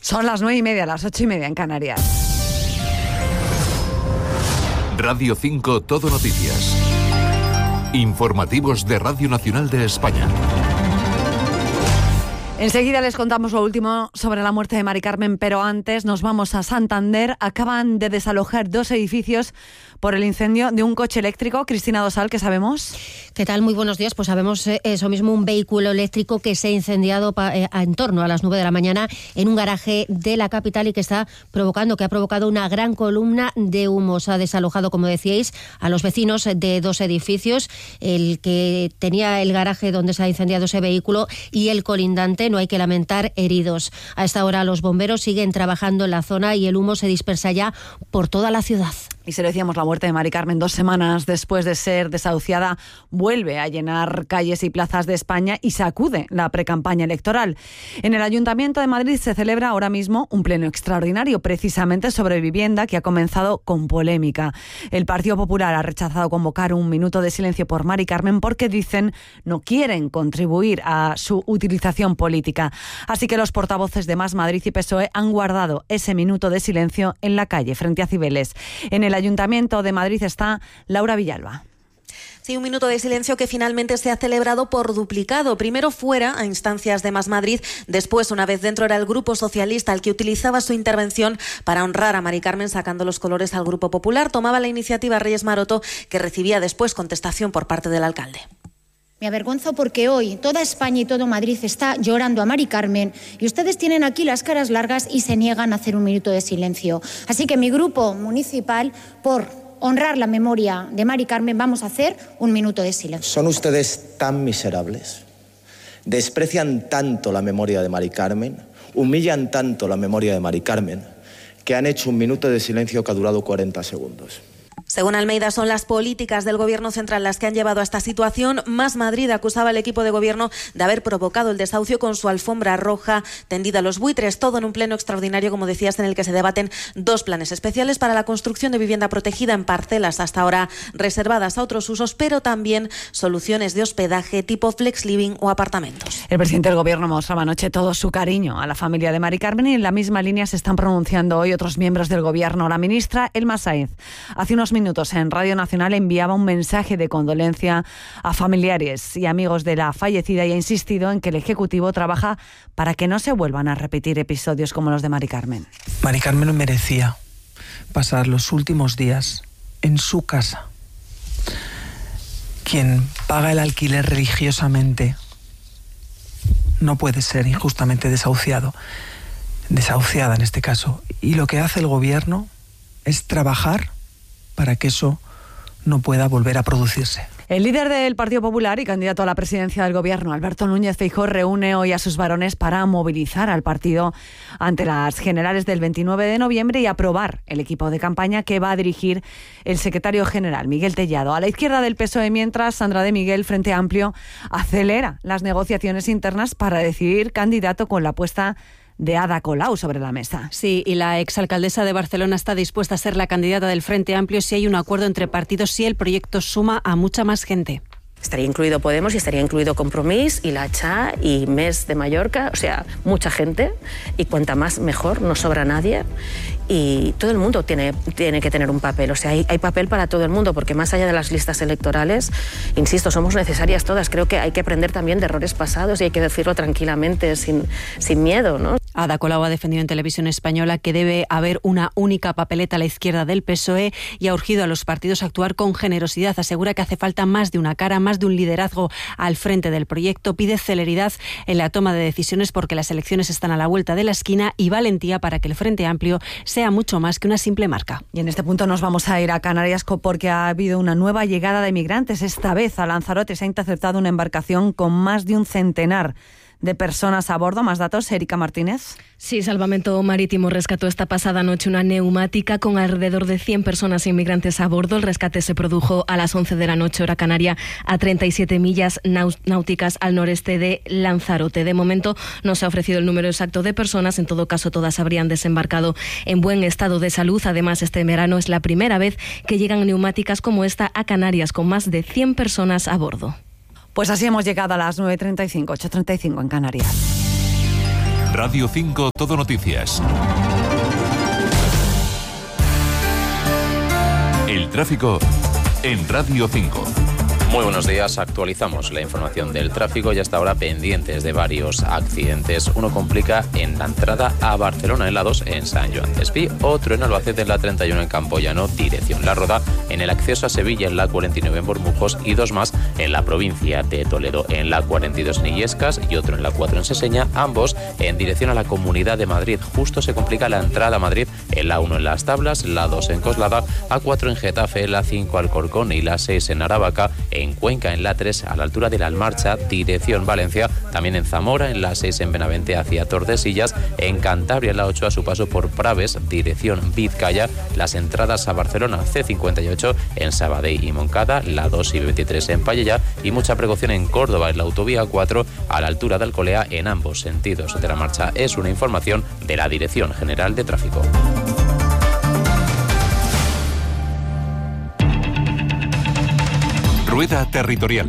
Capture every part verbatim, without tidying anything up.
Son las nueve y media, las ocho y media en Canarias. Radio cinco Todo Noticias. Informativos de Radio Nacional de España. Enseguida les contamos lo último sobre la muerte de Mari Carmen, pero antes nos vamos a Santander. Acaban de desalojar dos edificios por el incendio de un coche eléctrico. Cristina Dosal, ¿qué sabemos? ¿Qué tal? Muy buenos días. Pues sabemos eso mismo, un vehículo eléctrico que se ha incendiado pa, eh, en torno a las nueve de la mañana en un garaje de la capital y que está provocando, que ha provocado una gran columna de humo. Se ha desalojado, como decíais, a los vecinos de dos edificios, el que tenía el garaje donde se ha incendiado ese vehículo y el colindante. No hay que lamentar heridos. A esta hora los bomberos siguen trabajando en la zona y el humo se dispersa ya por toda la ciudad. Y se lo decíamos, la muerte de Mari Carmen, dos semanas después de ser desahuciada, vuelve a llenar calles y plazas de España y sacude la precampaña electoral. En el Ayuntamiento de Madrid se celebra ahora mismo un pleno extraordinario, precisamente sobre vivienda, que ha comenzado con polémica. El Partido Popular ha rechazado convocar un minuto de silencio por Mari Carmen porque, dicen, no quieren contribuir a su utilización política. Así que los portavoces de Más Madrid y P S O E han guardado ese minuto de silencio en la calle, frente a Cibeles. En el El Ayuntamiento de Madrid está Laura Villalba. Sí, un minuto de silencio que finalmente se ha celebrado por duplicado. Primero fuera, a instancias de Más Madrid, después, una vez dentro, era el Grupo Socialista el que utilizaba su intervención para honrar a Mari Carmen sacando los colores al Grupo Popular. Tomaba la iniciativa Reyes Maroto, que recibía después contestación por parte del alcalde. Me avergonzo porque hoy toda España y todo Madrid está llorando a Mari Carmen y ustedes tienen aquí las caras largas y se niegan a hacer un minuto de silencio. Así que mi grupo municipal, por honrar la memoria de Mari Carmen, vamos a hacer un minuto de silencio. Son ustedes tan miserables, desprecian tanto la memoria de Mari Carmen, humillan tanto la memoria de Mari Carmen, que han hecho un minuto de silencio que ha durado cuarenta segundos. Según Almeida, son las políticas del Gobierno central las que han llevado a esta situación. Más Madrid acusaba al equipo de Gobierno de haber provocado el desahucio con su alfombra roja tendida a los buitres. Todo en un pleno extraordinario, como decías, en el que se debaten dos planes especiales para la construcción de vivienda protegida en parcelas hasta ahora reservadas a otros usos, pero también soluciones de hospedaje tipo flex living o apartamentos. El presidente del Gobierno mostraba anoche todo su cariño a la familia de Mari Carmen y en la misma línea se están pronunciando hoy otros miembros del Gobierno. La ministra Elma Sáenz, hace unos minutos en Radio Nacional, enviaba un mensaje de condolencia a familiares y amigos de la fallecida y ha insistido en que el Ejecutivo trabaja para que no se vuelvan a repetir episodios como los de Mari Carmen. Mari Carmen no merecía pasar los últimos días en su casa. Quien paga el alquiler religiosamente no puede ser injustamente desahuciado, desahuciada en este caso. Y lo que hace el Gobierno es trabajar para que eso no pueda volver a producirse. El líder del Partido Popular y candidato a la presidencia del Gobierno, Alberto Núñez Feijóo, reúne hoy a sus varones para movilizar al partido ante las generales del veintinueve de noviembre y aprobar el equipo de campaña que va a dirigir el secretario general, Miguel Tellado. A la izquierda del P S O E, mientras, Sandra de Miguel, Frente Amplio, acelera las negociaciones internas para decidir candidato con la puesta de Ada Colau sobre la mesa. Sí, y la exalcaldesa de Barcelona está dispuesta a ser la candidata del Frente Amplio si hay un acuerdo entre partidos, si el proyecto suma a mucha más gente. Estaría incluido Podemos y estaría incluido Compromís y La Cha y Més de Mallorca, o sea, mucha gente, y cuanta más mejor, no sobra nadie. Y todo el mundo tiene, tiene que tener un papel, o sea, hay, hay papel para todo el mundo, porque más allá de las listas electorales, insisto, somos necesarias todas. Creo que hay que aprender también de errores pasados y hay que decirlo tranquilamente, sin, sin miedo, ¿no? Ada Colau ha defendido en Televisión Española que debe haber una única papeleta a la izquierda del P S O E y ha urgido a los partidos a actuar con generosidad. Asegura que hace falta más de una cara, más de un liderazgo al frente del proyecto. Pide celeridad en la toma de decisiones porque las elecciones están a la vuelta de la esquina y valentía para que el Frente Amplio sea mucho más que una simple marca. Y en este punto nos vamos a ir a Canarias porque ha habido una nueva llegada de migrantes. Esta vez a Lanzarote se ha interceptado una embarcación con más de un centenar de personas a bordo. Más datos, Erika Martínez. Sí, Salvamento Marítimo rescató esta pasada noche una neumática con alrededor de cien personas inmigrantes a bordo. El rescate se produjo a las once de la noche, hora canaria, a treinta y siete millas náuticas al noreste de Lanzarote. De momento no se ha ofrecido el número exacto de personas. En todo caso, todas habrían desembarcado en buen estado de salud. Además, este verano es la primera vez que llegan neumáticas como esta a Canarias, con más de cien personas a bordo. Pues así hemos llegado a las nueve treinta y cinco, ocho treinta y cinco en Canarias. Radio cinco Todo Noticias. El tráfico en Radio cinco. Muy buenos días, actualizamos la información del tráfico y hasta ahora pendientes de varios accidentes. Uno complica en la entrada a Barcelona en la dos en San Joan d'Espí, otro en Albacete en la treinta y uno en Campoyano, dirección La Roda, en el acceso a Sevilla en la cuarenta y nueve en Bormujos y dos más en la provincia de Toledo en la cuarenta y dos en Illescas y otro en la cuatro en Seseña, ambos en dirección a la Comunidad de Madrid. Justo se complica la entrada a Madrid en la uno en Las Tablas, la dos en Coslada, A cuatro en Getafe, la cinco Alcorcón y la seis en Aravaca, en Cuenca en la tres a la altura de la Almarcha, dirección Valencia, también en Zamora en la seis en Benavente hacia Tordesillas, en Cantabria en la ocho a su paso por Praves, dirección Vizcaya, las entradas a Barcelona C cincuenta y ocho en Sabadell y Moncada, la dos y veintitrés en Pallejà y mucha precaución en Córdoba en la autovía cuatro a la altura de Alcolea en ambos sentidos de la marcha. Es una información de la Dirección General de Tráfico. Rueda Territorial.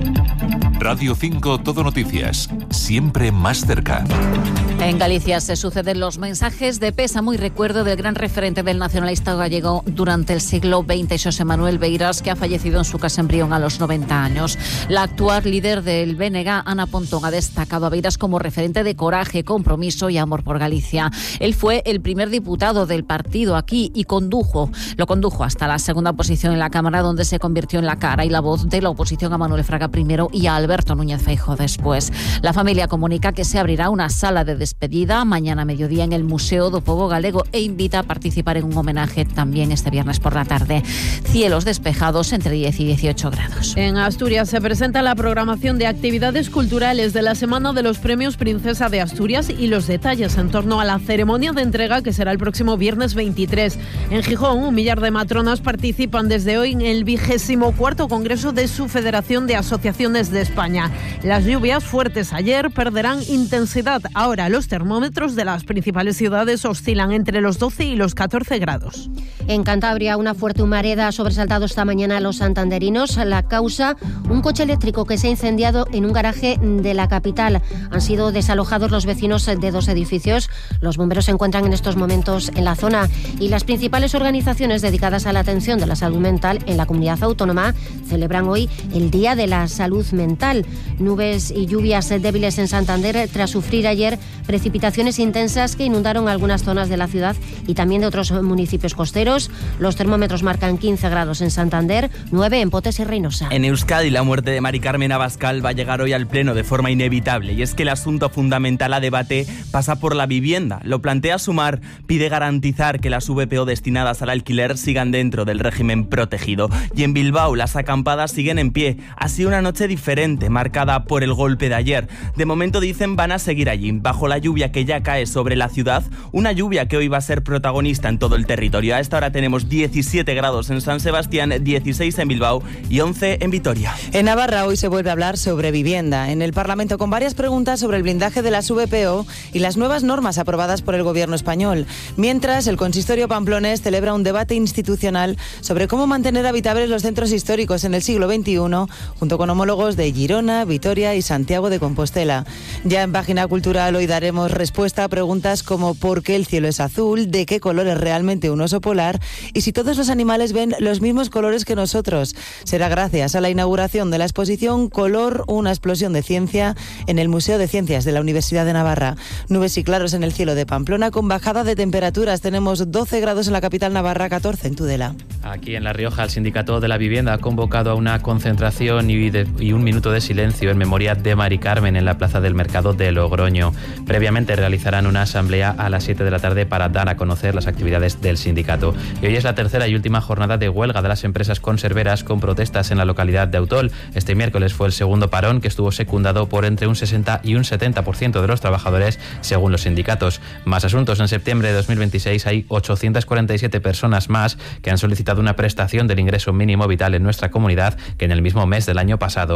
Radio cinco Todo Noticias, siempre más cerca. En Galicia se suceden los mensajes de pésamo y recuerdo del gran referente del nacionalista gallego durante el siglo veinte, Xosé Manuel Beiras, que ha fallecido en su casa en Brión a los noventa años. La actual líder del B N G, Ana Pontón, ha destacado a Beiras como referente de coraje, compromiso y amor por Galicia. Él fue el primer diputado del partido aquí y condujo, lo condujo hasta la segunda posición en la Cámara, donde se convirtió en la cara y la voz de la oposición a Manuel Fraga primero y a Alberto Núñez Feijóo después. La familia comunica que se abrirá una sala de despedida mañana a mediodía en el Museo do Pobo Galego e invita a participar en un homenaje también este viernes por la tarde. Cielos despejados entre diez y dieciocho grados. En Asturias se presenta la programación de actividades culturales de la Semana de los Premios Princesa de Asturias y los detalles en torno a la ceremonia de entrega que será el próximo viernes veintitrés. En Gijón, un millar de matronas participan desde hoy en el vigésimo cuarto Congreso de su Federación de Asociaciones de España. Las lluvias fuertes ayer perderán intensidad. Ahora los termómetros de las principales ciudades oscilan entre los doce y los catorce grados. En Cantabria, una fuerte humareda ha sobresaltado esta mañana a los santanderinos. La causa, un coche eléctrico que se ha incendiado en un garaje de la capital. Han sido desalojados los vecinos de dos edificios. Los bomberos se encuentran en estos momentos en la zona y las principales organizaciones dedicadas a la atención de la salud mental en la comunidad autónoma celebran hoy el Día de la Salud Mental. Nubes y lluvias débiles en Santander tras sufrir ayer precipitaciones intensas que inundaron algunas zonas de la ciudad y también de otros municipios costeros. Los termómetros marcan quince grados en Santander, nueve en Potes y Reynosa. En Euskadi, la muerte de Mari Carmen Abascal va a llegar hoy al Pleno de forma inevitable, y es que el asunto fundamental a debate pasa por la vivienda. Lo plantea Sumar, pide garantizar que las V P O destinadas al alquiler sigan dentro del régimen protegido. Y en Bilbao, las acampadas siguen en pie. Ha sido una noche diferente, marcada por el golpe de ayer. De momento dicen van a seguir allí, bajo la lluvia que ya cae sobre la ciudad, una lluvia que hoy va a ser protagonista en todo el territorio. A esta hora tenemos diecisiete grados en San Sebastián, dieciséis en Bilbao y once en Vitoria. En Navarra hoy se vuelve a hablar sobre vivienda en el Parlamento, con varias preguntas sobre el blindaje de las V P O y las nuevas normas aprobadas por el gobierno español. Mientras, el consistorio pamplonés celebra un debate institucional sobre cómo mantener habitables los centros históricos en el siglo veintiuno, junto con homólogos de Girona, Vitoria y Santiago de Compostela. Ya en Página Cultural hoy daremos respuesta a preguntas como por qué el cielo es azul, de qué color es realmente un oso polar y si todos los animales ven los mismos colores que nosotros. Será gracias a la inauguración de la exposición Color, una explosión de ciencia en el Museo de Ciencias de la Universidad de Navarra. Nubes y claros en el cielo de Pamplona con bajada de temperaturas. Tenemos doce grados en la capital navarra, catorce en Tudela. Aquí en La Rioja, el Sindicato de la Vivienda ha convocado a una concentración y, de, y un minuto de silencio en memoria de Mari Carmen en la Plaza del Mercado de Logroño. Previamente realizarán una asamblea a las siete de la tarde para dar a conocer las actividades del sindicato. Y hoy es la tercera y última jornada de huelga de las empresas conserveras con protestas en la localidad de Autol. Este miércoles fue el segundo parón, que estuvo secundado por entre un sesenta y un setenta por ciento de los trabajadores, según los sindicatos. Más asuntos. En septiembre de dos mil veintiséis hay ochocientas cuarenta y siete personas más que han solicitado una prestación del ingreso mínimo vital en nuestra comunidad que en el mismo mes del año pasado. Analizamos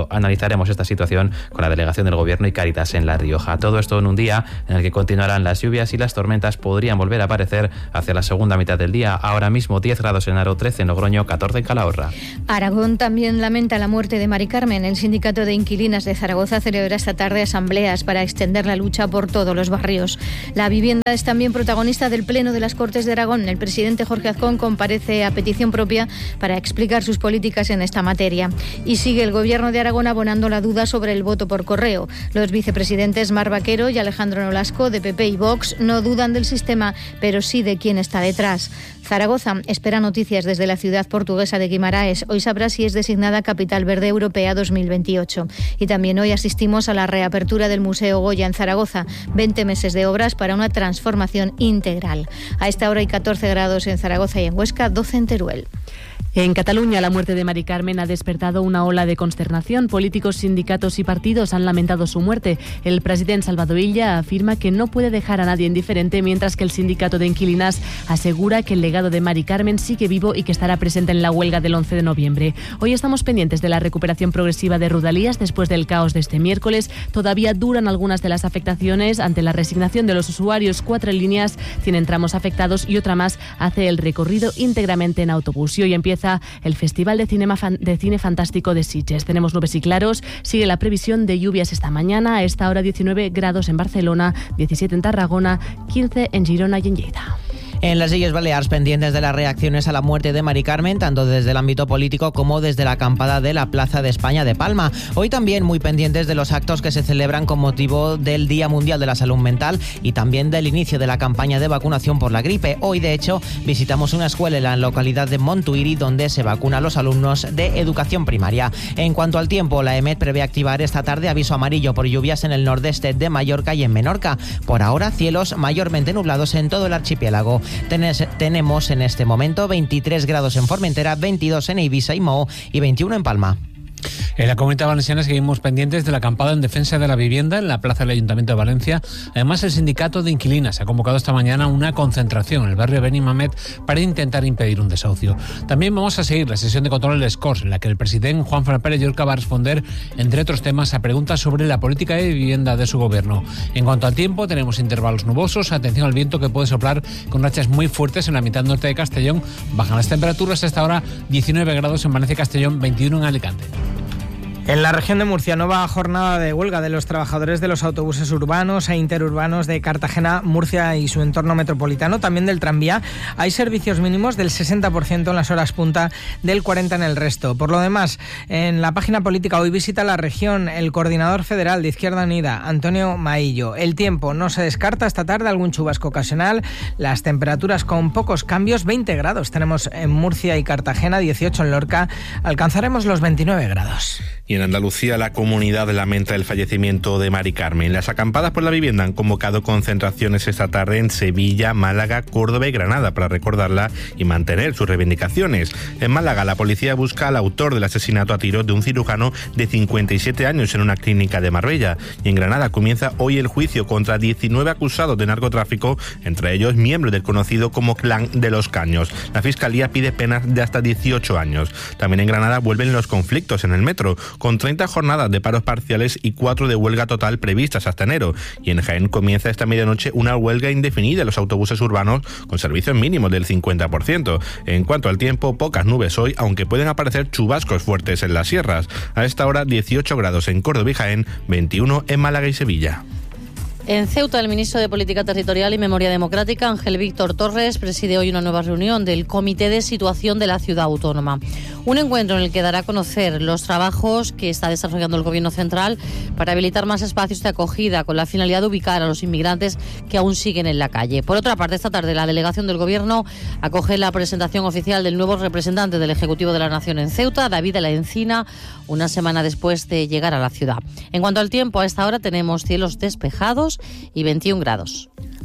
analizaremos esta situación con la delegación del Gobierno y Cáritas en La Rioja. Todo esto en un día en el que continuarán las lluvias y las tormentas podrían volver a aparecer hacia la segunda mitad del día. Ahora mismo diez grados en Haro, trece en Logroño, catorce en Calahorra. Aragón también lamenta la muerte de Mari Carmen. El sindicato de inquilinas de Zaragoza celebra esta tarde asambleas para extender la lucha por todos los barrios. La vivienda es también protagonista del Pleno de las Cortes de Aragón. El presidente Jorge Azcón comparece a petición propia para explicar sus políticas en esta materia. Y sigue el Gobierno de Aragón abonando la duda sobre el voto por correo. Los vicepresidentes Mar Vaquero y Alejandro Nolasco, de P P y Vox, no dudan del sistema, pero sí de quién está detrás. Zaragoza espera noticias desde la ciudad portuguesa de Guimaraes. Hoy sabrá si es designada Capital Verde Europea dos mil veintiocho. Y también hoy asistimos a la reapertura del Museo Goya en Zaragoza. veinte meses de obras para una transformación integral. A esta hora hay catorce grados en Zaragoza y en Huesca, doce en Teruel. En Cataluña, la muerte de Mari Carmen ha despertado una ola de consternación. Políticos, sindicatos y partidos han lamentado su muerte. El presidente Salvador Illa afirma que no puede dejar a nadie indiferente, mientras que el sindicato de inquilinas asegura que el legado de Mari Carmen sigue vivo y que estará presente en la huelga del once de noviembre. Hoy estamos pendientes de la recuperación progresiva de Rodalías después del caos de este miércoles. Todavía duran algunas de las afectaciones ante la resignación de los usuarios. Cuatro líneas tienen tramos afectados y otra más hace el recorrido íntegramente en autobús. Y hoy empieza el Festival de, Cinema, de Cine Fantástico de Sitges. Tenemos nubes y claros, sigue la previsión de lluvias esta mañana, a esta hora diecinueve grados en Barcelona, diecisiete en Tarragona, quince en Girona y en Lleida. En las Illes Balears, pendientes de las reacciones a la muerte de Mari Carmen, tanto desde el ámbito político como desde la acampada de la Plaza de España de Palma. Hoy también muy pendientes de los actos que se celebran con motivo del Día Mundial de la Salud Mental y también del inicio de la campaña de vacunación por la gripe. Hoy, de hecho, visitamos una escuela en la localidad de Montuïri donde se vacuna a los alumnos de educación primaria. En cuanto al tiempo, la EMET prevé activar esta tarde aviso amarillo por lluvias en el nordeste de Mallorca y en Menorca. Por ahora, cielos mayormente nublados en todo el archipiélago. Tenes, tenemos en este momento veintitrés grados en Formentera, veintidós en Ibiza y Moho y veintiuno en Palma. En la Comunidad Valenciana seguimos pendientes de la acampada en defensa de la vivienda en la plaza del Ayuntamiento de Valencia. Además, el sindicato de inquilinas ha convocado esta mañana una concentración en el barrio Benimamet para intentar impedir un desahucio. También vamos a seguir la sesión de control del Scors, en la que el presidente Juan Fran Pérez Llorca va a responder, entre otros temas, a preguntas sobre la política de vivienda de su gobierno. En cuanto al tiempo, tenemos intervalos nubosos, atención al viento que puede soplar con rachas muy fuertes en la mitad norte de Castellón. Bajan las temperaturas hasta ahora diecinueve grados en Valencia y Castellón, veintiuno en Alicante. En la región de Murcia, nueva jornada de huelga de los trabajadores de los autobuses urbanos e interurbanos de Cartagena, Murcia y su entorno metropolitano, también del tranvía. Hay servicios mínimos del sesenta por ciento en las horas punta, del cuarenta por ciento en el resto. Por lo demás, en la página política hoy visita la región el coordinador federal de Izquierda Unida, Antonio Maillo. El tiempo no se descarta esta tarde algún chubasco ocasional. Las temperaturas con pocos cambios, veinte grados tenemos en Murcia y Cartagena, dieciocho en Lorca. Alcanzaremos los veintinueve grados. Y en Andalucía, la comunidad lamenta el fallecimiento de Mari Carmen. Las acampadas por la vivienda han convocado concentraciones esta tarde en Sevilla, Málaga, Córdoba y Granada para recordarla y mantener sus reivindicaciones. En Málaga, la policía busca al autor del asesinato a tiros de un cirujano de cincuenta y siete años en una clínica de Marbella. Y en Granada comienza hoy el juicio contra diecinueve acusados de narcotráfico, entre ellos miembros del conocido como Clan de los Caños. La Fiscalía pide penas de hasta dieciocho años. También en Granada vuelven los conflictos en el metro, con treinta jornadas de paros parciales y cuatro de huelga total previstas hasta enero. Y en Jaén comienza esta medianoche una huelga indefinida en los autobuses urbanos con servicios mínimos del cincuenta por ciento. En cuanto al tiempo, pocas nubes hoy, aunque pueden aparecer chubascos fuertes en las sierras. A esta hora, dieciocho grados en Córdoba y Jaén, veintiuno en Málaga y Sevilla. En Ceuta, el ministro de Política Territorial y Memoria Democrática, Ángel Víctor Torres, preside hoy una nueva reunión del Comité de Situación de la Ciudad Autónoma. Un encuentro en el que dará a conocer los trabajos que está desarrollando el Gobierno central para habilitar más espacios de acogida con la finalidad de ubicar a los inmigrantes que aún siguen en la calle. Por otra parte, esta tarde la delegación del Gobierno acoge la presentación oficial del nuevo representante del Ejecutivo de la Nación en Ceuta, David de la Encina, una semana después de llegar a la ciudad. En cuanto al tiempo, a esta hora tenemos cielos despejados y veintiún grados.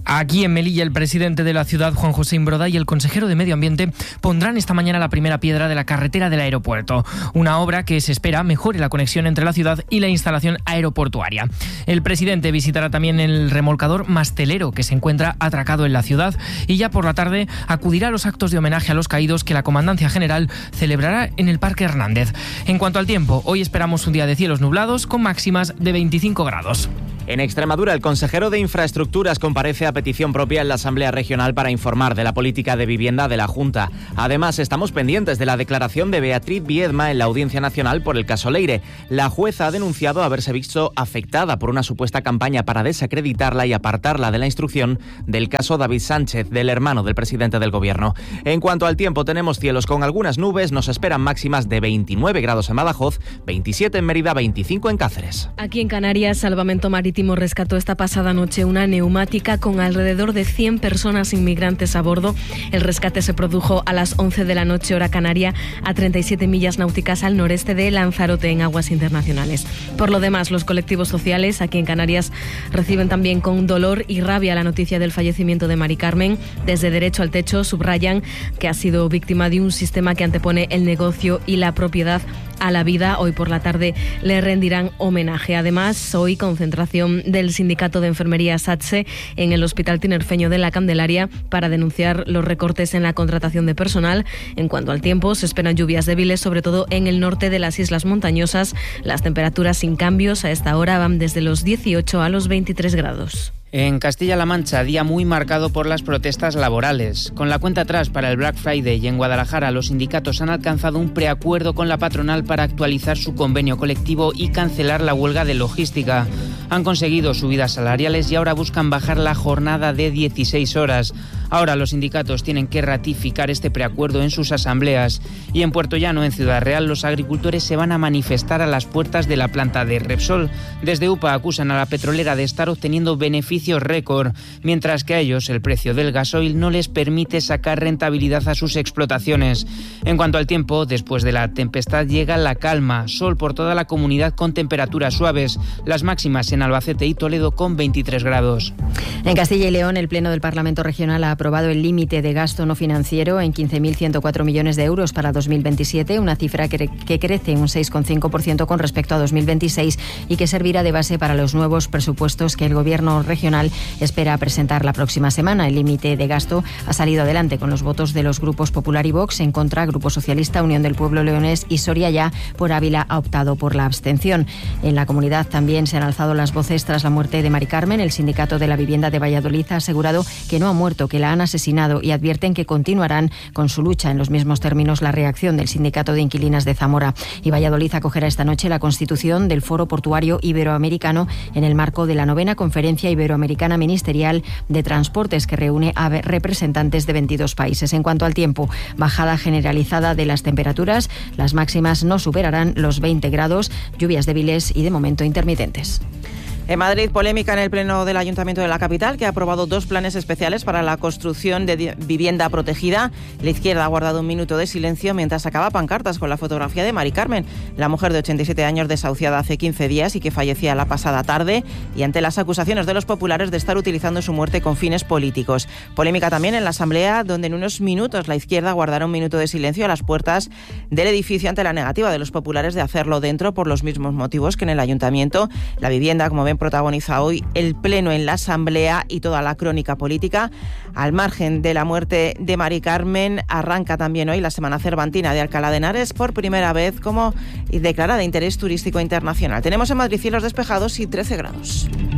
Aquí en Melilla, el presidente de la ciudad, Juan José Imbroda, y el consejero de Medio Ambiente pondrán esta mañana la primera piedra de la carretera del aeropuerto, una obra que se espera mejore la conexión entre la ciudad y la instalación aeroportuaria. El presidente visitará también el remolcador Mastelero, que se encuentra atracado en la ciudad, y ya por la tarde acudirá a los actos de homenaje a los caídos que la Comandancia General celebrará en el Parque Hernández. En cuanto al tiempo, hoy esperamos un día de cielos nublados con máximas de veinticinco grados. En Extremadura, el consejero de Infraestructuras comparece a petición propia en la Asamblea Regional para informar de la política de vivienda de la Junta. Además, estamos pendientes de la declaración de Beatriz Viedma en la Audiencia Nacional por el caso Leire. La jueza ha denunciado haberse visto afectada por una supuesta campaña para desacreditarla y apartarla de la instrucción del caso David Sánchez, del hermano del presidente del Gobierno. En cuanto al tiempo, tenemos cielos con algunas nubes, nos esperan máximas de veintinueve grados en Badajoz, veintisiete en Mérida, veinticinco en Cáceres. Aquí en Canarias, Salvamento Marítimo rescató esta pasada noche una neumática con alrededor de cien personas inmigrantes a bordo. El rescate se produjo a las once de la noche, hora canaria, a treinta y siete millas náuticas al noreste de Lanzarote, en aguas internacionales. Por lo demás, los colectivos sociales aquí en Canarias reciben también con dolor y rabia la noticia del fallecimiento de Mari Carmen. Desde Derecho al Techo subrayan que ha sido víctima de un sistema que antepone el negocio y la propiedad a la vida. Hoy por la tarde le rendirán homenaje. Además, hoy concentración del Sindicato de Enfermería SATSE en el Hospital Tinerfeño de la Candelaria para denunciar los recortes en la contratación de personal. En cuanto al tiempo, se esperan lluvias débiles, sobre todo en el norte de las islas montañosas. Las temperaturas sin cambios a esta hora van desde los dieciocho a los veintitrés grados. En Castilla-La Mancha, día muy marcado por las protestas laborales. Con la cuenta atrás para el Black Friday y en Guadalajara, los sindicatos han alcanzado un preacuerdo con la patronal para actualizar su convenio colectivo y cancelar la huelga de logística. Han conseguido subidas salariales y ahora buscan bajar la jornada de dieciséis horas. Ahora los sindicatos tienen que ratificar este preacuerdo en sus asambleas. Y en Puerto Llano, en Ciudad Real, los agricultores se van a manifestar a las puertas de la planta de Repsol. Desde UPA acusan a la petrolera de estar obteniendo beneficios récord, mientras que a ellos el precio del gasoil no les permite sacar rentabilidad a sus explotaciones. En cuanto al tiempo, después de la tempestad llega la calma. Sol por toda la comunidad con temperaturas suaves. Las máximas en Albacete y Toledo con veintitrés grados. En Castilla y León, el Pleno del Parlamento Regional ha aprobado el límite de gasto no financiero en quince mil ciento cuatro millones de euros para dos mil veintisiete, una cifra que, que crece un seis coma cinco por ciento con respecto a dos mil veintiséis y que servirá de base para los nuevos presupuestos que el Gobierno regional espera presentar la próxima semana. El límite de gasto ha salido adelante con los votos de los grupos Popular y Vox. En contra, Grupo Socialista, Unión del Pueblo Leonés y Soria Ya. Por Ávila ha optado por la abstención. En la comunidad también se han alzado las voces tras la muerte de Mari Carmen. El Sindicato de la Vivienda de Valladolid ha asegurado que no ha muerto, que la han asesinado, y advierten que continuarán con su lucha. En los mismos términos, la reacción del Sindicato de Inquilinas de Zamora. Y Valladolid acogerá esta noche la constitución del Foro Portuario Iberoamericano en el marco de la novena Conferencia Iberoamericana Ministerial de Transportes, que reúne a representantes de veintidós países. En cuanto al tiempo, bajada generalizada de las temperaturas. Las máximas no superarán los veinte grados, lluvias débiles y de momento intermitentes. En Madrid, polémica en el Pleno del Ayuntamiento de la capital, que ha aprobado dos planes especiales para la construcción de vivienda protegida. La izquierda ha guardado un minuto de silencio mientras sacaba pancartas con la fotografía de Mari Carmen, la mujer de ochenta y siete años desahuciada hace quince días y que fallecía la pasada tarde, y ante las acusaciones de los populares de estar utilizando su muerte con fines políticos. Polémica también en la Asamblea, donde en unos minutos la izquierda guardará un minuto de silencio a las puertas del edificio ante la negativa de los populares de hacerlo dentro por los mismos motivos que en el Ayuntamiento. La vivienda, como ven, protagoniza hoy el pleno en la Asamblea y toda la crónica política. Al margen de la muerte de Mari Carmen, arranca también hoy la Semana Cervantina de Alcalá de Henares, por primera vez como declarada de interés turístico internacional. Tenemos en Madrid cielos despejados y trece grados.